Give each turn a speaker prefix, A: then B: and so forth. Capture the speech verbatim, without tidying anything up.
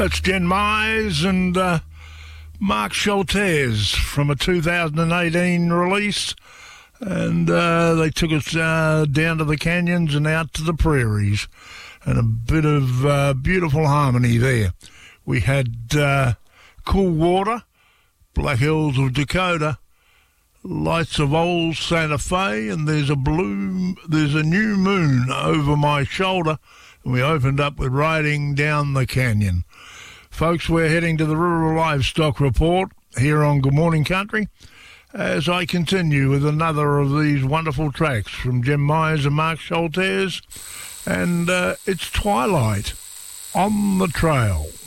A: That's Jen Mize and uh, Mark Schultes from a two thousand eighteen release. And uh, they took us uh, down to the canyons and out to the prairies. And a bit of uh, beautiful harmony there. We had uh, Cool Water, Black Hills of Dakota, Lights of Old Santa Fe, and there's a blue, there's a new moon over my shoulder. And we opened up with Riding Down the Canyon. Folks, we're heading to the Rural Livestock Report here on Good Morning Country as I continue with another of these wonderful tracks from Jen Mize and Mark Schultes, and uh, it's Twilight on the Trail.